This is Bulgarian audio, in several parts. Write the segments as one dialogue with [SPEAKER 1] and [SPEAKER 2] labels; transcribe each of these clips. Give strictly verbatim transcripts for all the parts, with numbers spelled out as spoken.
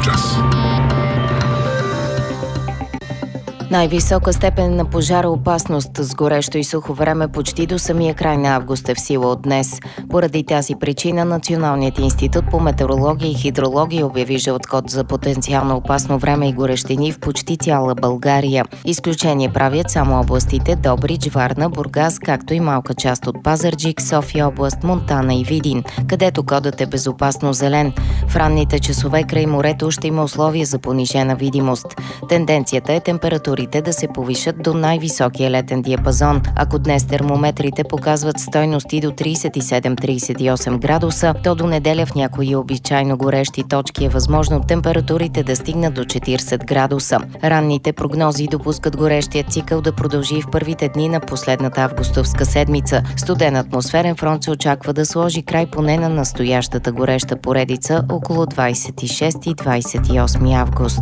[SPEAKER 1] час.
[SPEAKER 2] Най-висока степен на пожароопасност с горещо и сухо време почти до самия край на август е в сила от днес. Поради тази причина Националният институт по метеорология и хидрология обяви жълт код за потенциално опасно време и горещини в почти цяла България. Изключение правят само областите Добрич, Варна, Бургас, както и малка част от Пазарджик, София област, Монтана и Видин, където кодът е безопасно зелен. В ранните часове край морето ще има условия за понижена видимост. Тенденцията е температурите да се повишат до най-високия летен диапазон. Ако днес термометрите показват стойности до трийсет и седем до трийсет и осем градуса, то до неделя в някои обичайно горещи точки е възможно температурите да стигнат до четирийсет градуса. Ранните прогнози допускат горещия цикъл да продължи в първите дни на последната августовска седмица. Студен атмосферен фронт се очаква да сложи край поне на настоящата гореща поредица около двайсет и шести и двайсет и осми август.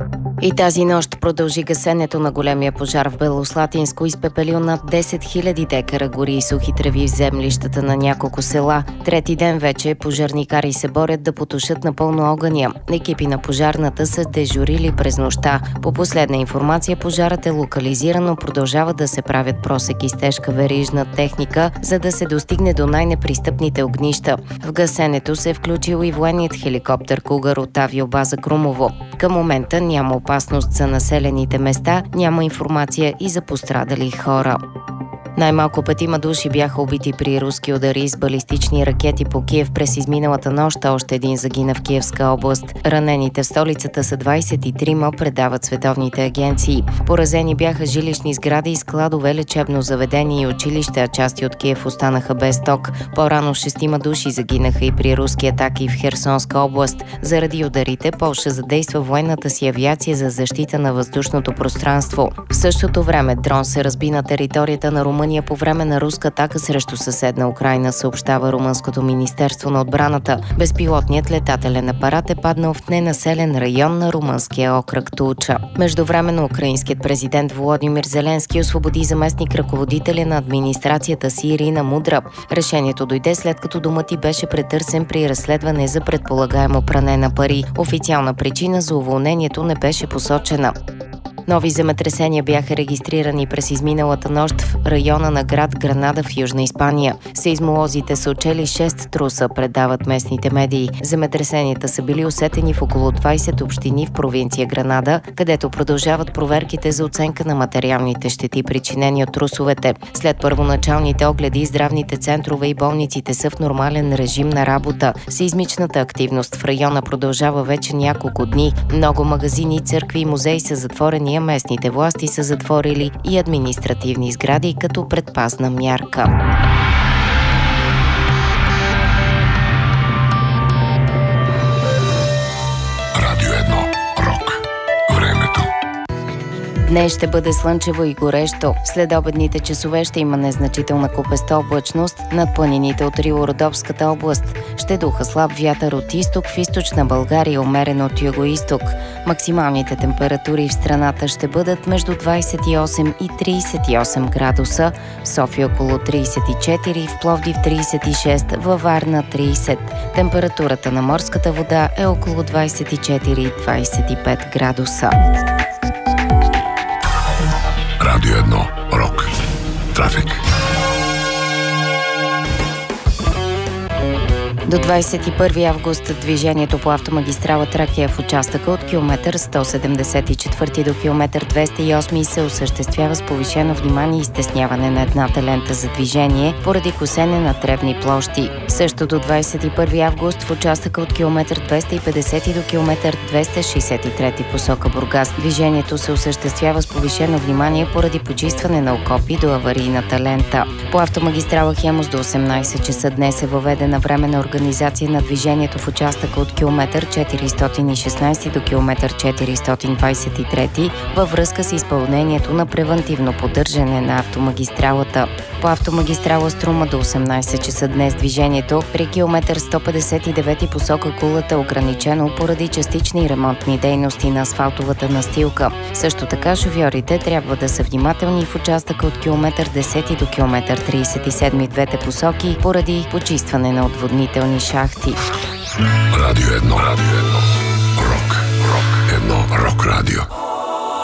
[SPEAKER 2] И тази нощ продължи гасенето на големия пожар в Белослатинско, изпепелил над десет хиляди декара гори и сухи треви в землищата на няколко села. Трети ден вече пожарникари се борят да потушат напълно огъня. Екипи на пожарната са дежурили през нощта. По последна информация, пожарът е локализиран, но продължават да се правят просеки с тежка верижна техника, за да се достигне до най-непристъпните огнища. В гасенето се е включил и военният хеликоптер Кугър от авиобаза Крумово. Към момента няма опасност за населените места, няма информация и за пострадали хора. Най-малко петима души бяха убити при руски удари с балистични ракети по Киев през изминалата нощ, още един загина в Киевска област. Ранените в столицата са двайсет и трима, предават световните агенции. Поразени бяха жилищни сгради, складове, лечебно заведение и училище, а части от Киев останаха без ток. По-рано шестима души загинаха и при руски атаки в Херсонска област. Заради ударите Полша задейства военната си авиация за защита на въздушното пространство. В същото време дрон се разби на територията на Румъния по време на руска атака срещу съседна Украйна, съобщава Румънското министерство на отбраната. Безпилотният летателен апарат е паднал в ненаселен район на румънския окръг Тулча. Междувременно украинският президент Володимир Зеленски освободи заместник ръководителя на администрацията си Ирина Мудра. Решението дойде след като домът й беше претърсен при разследване за предполагаемо пране на пари. Официална причина за уволнението не беше посочена. Нови земетресения бяха регистрирани през изминалата нощ в района на град Гранада в Южна Испания. Сейзмолозите са отчели шест труса, предават местните медии. Земетресенията са били усетени в около двайсет общини в провинция Гранада, където продължават проверките за оценка на материалните щети, причинени от трусовете. След първоначалните огледи, здравните центрове и болниците са в нормален режим на работа. Сейзмичната активност в района продължава вече няколко дни. Много магазини, църкви и музеи са затворени, местните власти са затворили и административни сгради като предпазна мярка.
[SPEAKER 1] Радио едно. Рок. Времето.
[SPEAKER 2] Днес ще бъде слънчево и горещо. След обедните часове ще има незначителна купеста облачност над планините от Рило-Родопската област. Ще духа слаб вятър от изток, в източна България умерен от юго-изток. Максималните температури в страната ще бъдат между двайсет и осем и трийсет и осем градуса, в София около трийсет и четири, в Пловдив трийсет и шест, във Варна трийсет. Температурата на морската вода е около двайсет и четири до двайсет и пет градуса.
[SPEAKER 1] Радио едно. Рок. Трафик.
[SPEAKER 2] До двайсет и първи август движението по автомагистрала Тракия в участъка от километър сто седемдесет и четвърти до километър двеста и осми се осъществява с повишено внимание и стесняване на едната лента за движение поради косене на тревни площи. Също до двайсет и първи август в участъка от километър двеста и петдесет до километър двеста шейсет и трети посока Бургас движението се осъществява с повишено внимание поради почистване на окопи до аварийната лента. По автомагистрала Хемус до осемнайсет часа днес е въведена временна организация на движението в участъка от километър четиристотин и шестнайсети до километър четиристотин двайсет и трети във връзка с изпълнението на превантивно поддържане на автомагистралата. По автомагистрала Струма до осемнайсет часа днес движението при километър сто петдесет и девети посока Кулата е ограничено поради частични ремонтни дейности на асфалтовата настилка. Също така шофьорите трябва да са внимателни в участъка от километър десети до километър трийсет и седми в двете посоки поради почистване на отводнителни шахти.
[SPEAKER 1] Радио едно. Радио едно. Рок. радио.